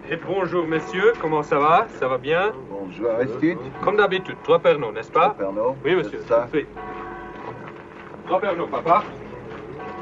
Et bonjour messieurs, comment ça va? Ça va bien? Bonjour Aristide. Comme d'habitude, 3 Pernod, n'est-ce pas? Pernod. Oui monsieur, Ça. oui. 3 Pernod, papa.